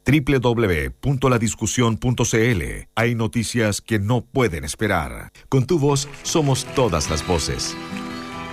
www.ladiscusión.cl. Hay noticias que no pueden esperar. Con tu voz somos todas las voces.